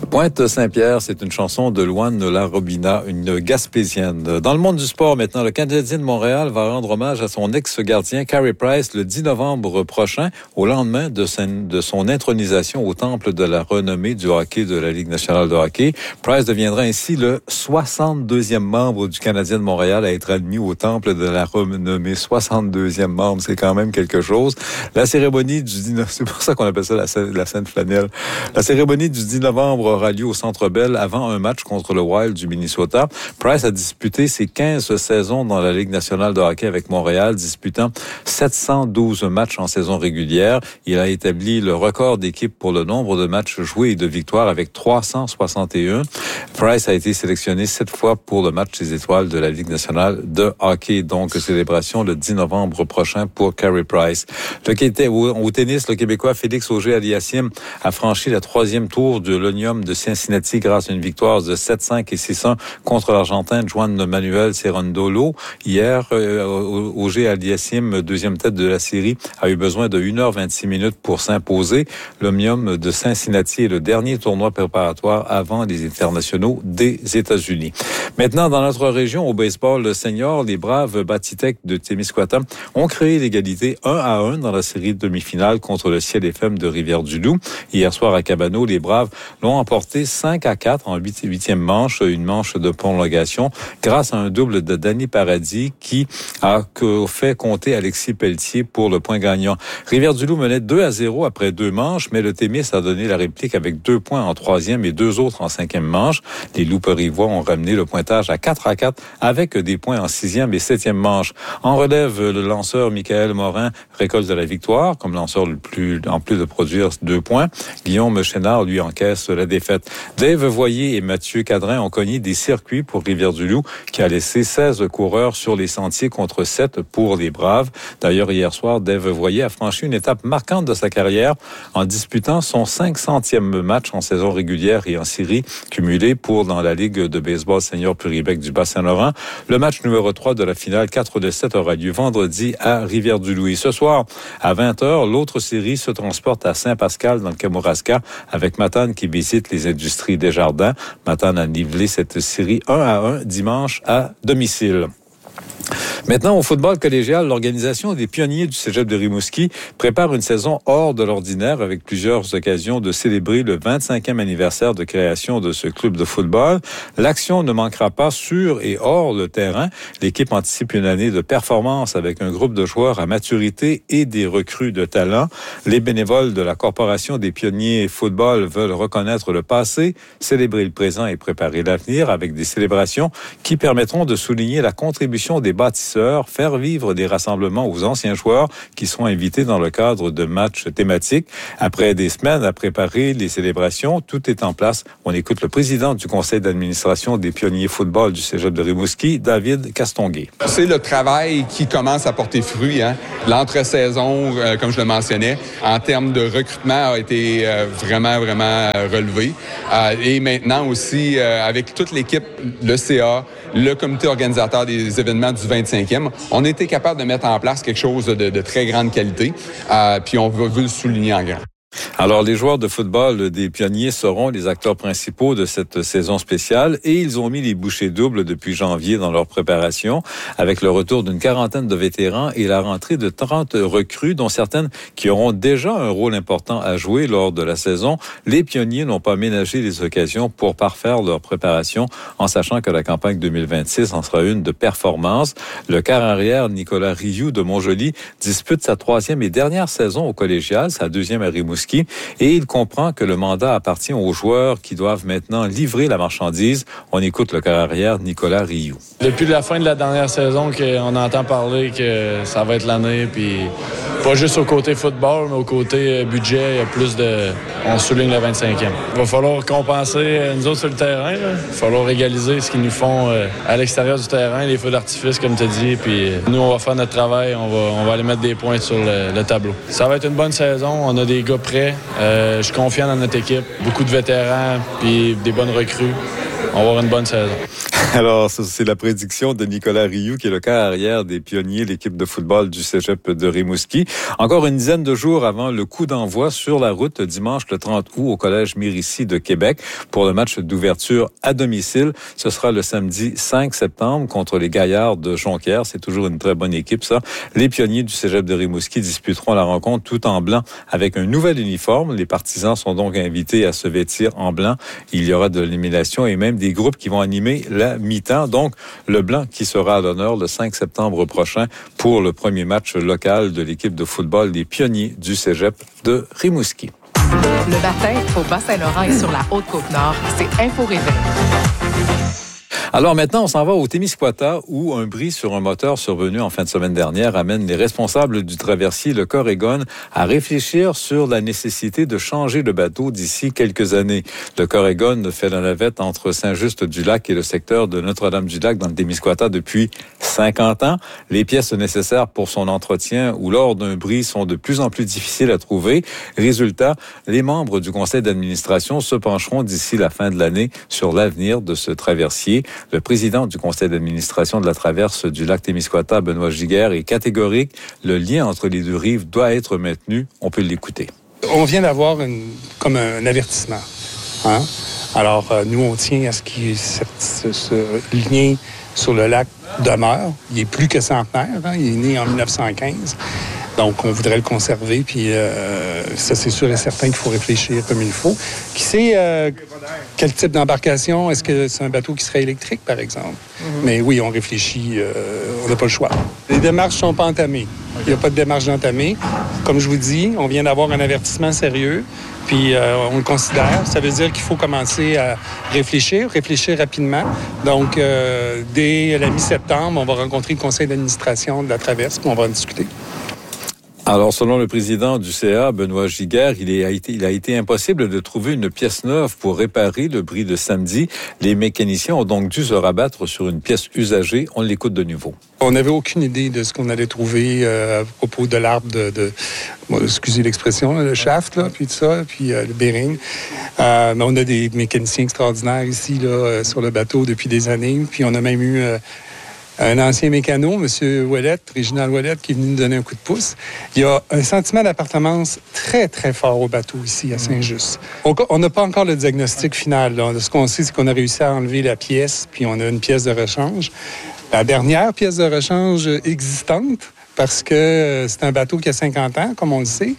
Pointe-Saint-Pierre, c'est une chanson de Louane Larobina, une Gaspésienne. Dans le monde du sport maintenant, le Canadien de Montréal va rendre hommage à son ex-gardien Carey Price le 10 novembre prochain, au lendemain de son intronisation au temple de la renommée du hockey de la Ligue nationale de hockey. Price deviendra ainsi le 62e membre du Canadien de Montréal à être admis au temple de la renommée. 62e membre, c'est quand même quelque chose. La cérémonie du 10 novembre, c'est pour ça qu'on appelle ça la scène flanelle. La cérémonie du 10 novembre aura lieu au Centre Bell avant un match contre le Wild du Minnesota. Price a disputé ses 15 saisons dans la Ligue nationale de hockey avec Montréal, disputant 712 matchs en saison régulière. Il a établi le record d'équipe pour le nombre de matchs joués et de victoires avec 361. Price a été sélectionné 7 fois pour le match des étoiles de la Ligue nationale de hockey. Donc, célébration le 10 novembre prochain pour Carey Price. Au tennis, le Québécois Félix Auger-Aliassime a franchi la 3e tour de l'Omnium de Cincinnati grâce à une victoire de 7-5 et 6-1 contre l'Argentin Juan Manuel Cerundolo. Hier, Auger-Aliassime, deuxième tête de la série, a eu besoin de 1h26 minutes pour s'imposer. L'Omnium de Cincinnati est le dernier tournoi préparatoire avant les internationaux des États-Unis. Maintenant, dans notre région, au baseball senior, les braves Batitech de Témiscouata ont créé l'égalité 1-1 dans la série de demi-finale contre le Ciel FM de Rivière-du-Loup. Hier soir à Cabano, les braves l'ont emporté 5-4 en huitième manche, une manche de prolongation, grâce à un double de Danny Paradis qui a fait compter Alexis Pelletier pour le point gagnant. Rivière-du-Loup menait 2-0 après 2 manches, mais le Témis a donné la réplique avec 2 points en 3e et 2 autres en 5e manche. Les Loups-Rivois ont ramené le pointage à 4-4 avec des points en 6e et 7e manche. En relève, le lanceur Michael Morin récolte la victoire, comme lanceur en plus de produire 2 points. Guillaume Chénard, lui, encaisse la défaite. Dave Voyer et Mathieu Cadrin ont cogné des circuits pour Rivière-du-Loup, qui a laissé 16 coureurs sur les sentiers contre 7 pour les Braves. D'ailleurs, hier soir, Dave Voyer a franchi une étape marquante de sa carrière en disputant son 500e match en saison régulière et en série cumulée dans la Ligue de baseball senior Puribec du Bas-Saint-Laurent. Le match numéro 3 de la finale 4-7 aura lieu vendredi à Rivière-du-Loup. Et ce soir, à 20h, l'autre série se transporte à Saint-Pascal dans le Kamouraska avec Matane qui visite les Industries Desjardins. Matane a nivelé cette série 1-1 dimanche à domicile. Maintenant, au football collégial, l'organisation des pionniers du Cégep de Rimouski prépare une saison hors de l'ordinaire avec plusieurs occasions de célébrer le 25e anniversaire de création de ce club de football. L'action ne manquera pas sur et hors le terrain. L'équipe anticipe une année de performance avec un groupe de joueurs à maturité et des recrues de talent. Les bénévoles de la Corporation des pionniers football veulent reconnaître le passé, célébrer le présent et préparer l'avenir avec des célébrations qui permettront de souligner la contribution des bâtisseurs, faire vivre des rassemblements aux anciens joueurs qui seront invités dans le cadre de matchs thématiques. Après des semaines à préparer les célébrations, tout est en place. On écoute le président du conseil d'administration des pionniers football du Cégep de Rimouski, David Castonguay. C'est le travail qui commence à porter fruit. L'entre-saison, comme je le mentionnais, en termes de recrutement, a été vraiment relevé. Et maintenant aussi, avec toute l'équipe, le CA, le comité organisateur des événements du 25e, on a été capable de mettre en place quelque chose de très grande qualité. Puis on veut le souligner en grand. Alors, les joueurs de football des pionniers seront les acteurs principaux de cette saison spéciale et ils ont mis les bouchées doubles depuis janvier dans leur préparation avec le retour d'une quarantaine de vétérans et la rentrée de 30 recrues, dont certaines qui auront déjà un rôle important à jouer lors de la saison. Les pionniers n'ont pas ménagé les occasions pour parfaire leur préparation en sachant que la campagne 2026 en sera une de performance. Le quart arrière Nicolas Rioux de Montjoly dispute sa 3e et dernière saison au collégial, sa 2e à Rimouski. Et il comprend que le mandat appartient aux joueurs qui doivent maintenant livrer la marchandise. On écoute le quart arrière Nicolas Rioux. Depuis la fin de la dernière saison qu'on entend parler que ça va être l'année, puis pas juste au côté football, mais au côté budget, il y a plus de... On souligne le 25e. Il va falloir compenser nous autres sur le terrain. Il va falloir égaliser ce qu'ils nous font à l'extérieur du terrain, les feux d'artifice, comme tu as dit. Puis nous, on va faire notre travail, on va aller mettre des points sur le tableau. Ça va être une bonne saison. On a des gars prêts. Je suis confiant dans notre équipe. Beaucoup de vétérans, puis des bonnes recrues. On va avoir une bonne saison. Alors, c'est la prédiction de Nicolas Rioux, qui est le quart arrière des Pionniers, l'équipe de football du Cégep de Rimouski. Encore une dizaine de jours avant le coup d'envoi sur la route dimanche le 30 août au Collège Mérici de Québec pour le match d'ouverture à domicile. Ce sera le samedi 5 septembre contre les Gaillards de Jonquière. C'est toujours une très bonne équipe, ça. Les Pionniers du Cégep de Rimouski disputeront la rencontre tout en blanc avec un nouvel uniforme. Les partisans sont donc invités à se vêtir en blanc. Il y aura de l'élimination et même des groupes qui vont animer la mi-temps. Donc, le blanc qui sera à l'honneur le 5 septembre prochain pour le premier match local de l'équipe de football des Pionniers du Cégep de Rimouski. Le baptême au Bas-Saint-Laurent et sur la Haute-Côte-Nord, c'est Info Réveil. Alors maintenant, on s'en va au Témiscouata où un bris sur un moteur survenu en fin de semaine dernière amène les responsables du traversier, le Corégon, à réfléchir sur la nécessité de changer de bateau d'ici quelques années. Le Corégon fait la navette entre Saint-Just-du-Lac et le secteur de Notre-Dame-du-Lac dans le Témiscouata depuis 50 ans. Les pièces nécessaires pour son entretien ou lors d'un bris sont de plus en plus difficiles à trouver. Résultat, les membres du conseil d'administration se pencheront d'ici la fin de l'année sur l'avenir de ce traversier. Le président du conseil d'administration de la traverse du lac Témiscouata, Benoît Giguère, est catégorique. Le lien entre les deux rives doit être maintenu. On peut l'écouter. On vient d'avoir comme un avertissement. Hein? Alors, nous, on tient à ce que ce lien sur le lac demeure. Il est plus que centenaire. Hein? Il est né en 1915. Donc, on voudrait le conserver, puis ça, c'est sûr et certain qu'il faut réfléchir comme il faut. Qui sait quel type d'embarcation? Est-ce que c'est un bateau qui serait électrique, par exemple? Mais oui, on réfléchit, on n'a pas le choix. Les démarches ne sont pas entamées. Il n'y a pas de démarche entamée. Comme je vous dis, on vient d'avoir un avertissement sérieux, puis on le considère. Ça veut dire qu'il faut commencer à réfléchir rapidement. Donc, dès la mi-septembre, on va rencontrer le conseil d'administration de la traverse, puis on va en discuter. Alors, selon le président du CA, Benoît Giguère, il a été impossible de trouver une pièce neuve pour réparer le bris de samedi. Les mécaniciens ont donc dû se rabattre sur une pièce usagée. On l'écoute de nouveau. On n'avait aucune idée de ce qu'on allait trouver à propos de l'arbre bon, excusez l'expression, le shaft, là, puis tout ça, puis le bearing. Mais on a des mécaniciens extraordinaires ici, là, sur le bateau depuis des années. Puis on a même eu un ancien mécano, M. Ouellette, Réginald Ouellette, qui est venu nous donner un coup de pouce. Il y a un sentiment d'appartenance très, très fort au bateau ici, à Saint-Just. On n'a pas encore le diagnostic final. Là. Ce qu'on sait, c'est qu'on a réussi à enlever la pièce, puis on a une pièce de rechange. La dernière pièce de rechange existante, parce que c'est un bateau qui a 50 ans, comme on le sait,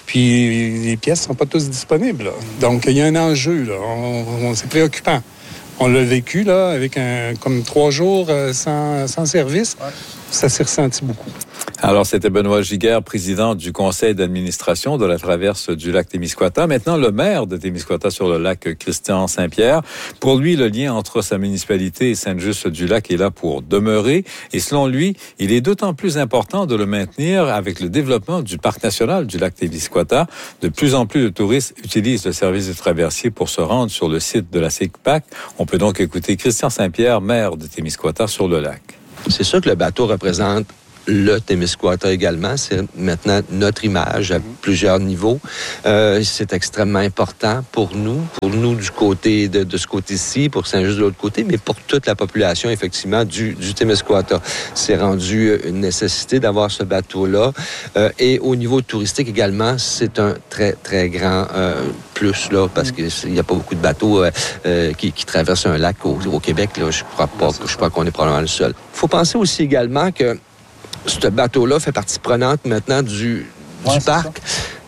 puis les pièces ne sont pas toutes disponibles. Là. Donc, il y a un enjeu. Là. C'est préoccupant. On l'a vécu, là, avec comme 3 jours sans service. Ouais. Ça s'est ressenti beaucoup. Alors, c'était Benoît Giguère, président du conseil d'administration de la traverse du lac Témiscouata. Maintenant, le maire de Témiscouata-sur-le-Lac, Christian Saint-Pierre. Pour lui, le lien entre sa municipalité et Saint-Just-du-Lac est là pour demeurer. Et selon lui, il est d'autant plus important de le maintenir avec le développement du parc national du lac Témiscouata. De plus en plus de touristes utilisent le service du traversier pour se rendre sur le site de la SIGPAC. On peut donc écouter Christian Saint-Pierre, maire de Témiscouata-sur-le-Lac. C'est sûr que le bateau représente le Témiscouata également. C'est maintenant notre image à plusieurs niveaux. C'est extrêmement important pour nous du côté de ce côté-ci, pour Saint-Just de l'autre côté, mais pour toute la population, effectivement, du Témiscouata. C'est rendu une nécessité d'avoir ce bateau-là. Et au niveau touristique également, c'est un très, très grand plus, là, parce qu'il n'y a pas beaucoup de bateaux qui traversent un lac au Québec. Là. Je crois qu'on est probablement le seul. Il faut penser aussi également que ce bateau-là fait partie prenante maintenant du parc.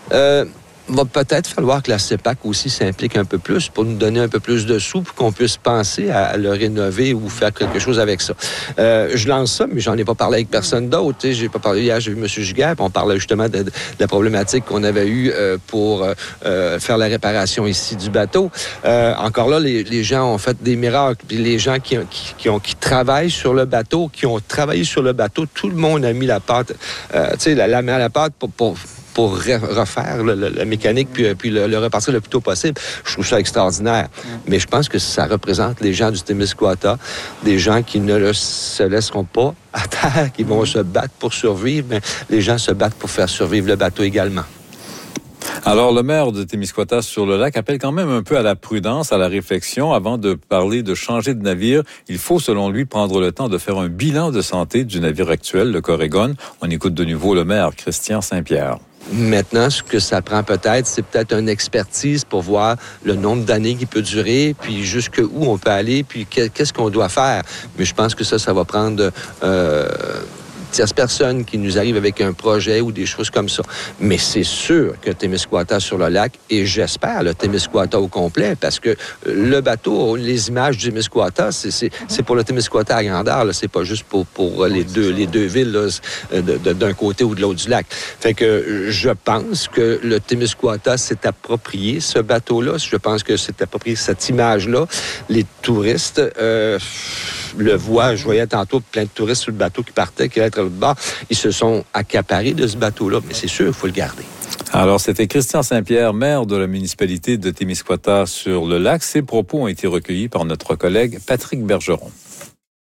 Va peut-être falloir que la CEPAC aussi s'implique un peu plus pour nous donner un peu plus de sous pour qu'on puisse penser à le rénover ou faire quelque chose avec ça. Je lance ça, mais j'en ai pas parlé avec personne d'autre. J'ai pas parlé hier, j'ai vu M. Giguère, puis on parlait justement de la problématique qu'on avait eue pour faire la réparation ici du bateau. Encore là, les gens ont fait des miracles. Puis les gens qui travaillent sur le bateau, qui ont travaillé sur le bateau, tout le monde a mis la pâte, la main à la pâte pour refaire la mécanique puis le repartir le plus tôt possible. Je trouve ça extraordinaire. Mais je pense que ça représente les gens du Témiscouata, des gens qui ne se laisseront pas à terre, qui vont se battre pour survivre, mais les gens se battent pour faire survivre le bateau également. Alors, le maire de Témiscouata-sur-le-Lac appelle quand même un peu à la prudence, à la réflexion. Avant de parler de changer de navire, il faut, selon lui, prendre le temps de faire un bilan de santé du navire actuel, le Corégon. On écoute de nouveau le maire, Christian Saint-Pierre. Maintenant, ce que ça prend c'est peut-être une expertise pour voir le nombre d'années qui peut durer, puis jusqu'où on peut aller, puis qu'est-ce qu'on doit faire. Mais je pense que ça va prendre tierce personne qui nous arrive avec un projet ou des choses comme ça. Mais c'est sûr que Témiscouata-sur-le-Lac, et j'espère le Témiscouata au complet, parce que le bateau, les images du Témiscouata, c'est pour le Témiscouata à grandeur, là. C'est pas juste pour les deux villes là, d'un côté ou de l'autre du lac. Fait que je pense que le Témiscouata s'est approprié ce bateau-là. Je pense que s'est approprié cette image-là. Les touristes le voient. Je voyais tantôt plein de touristes sur le bateau qui partaient, qui allaient être à l'autre bord. Ils se sont accaparés de ce bateau-là, mais c'est sûr, il faut le garder. Alors, c'était Christian Saint-Pierre, maire de la municipalité de Témiscouata-sur-le-Lac. Ces propos ont été recueillis par notre collègue Patrick Bergeron.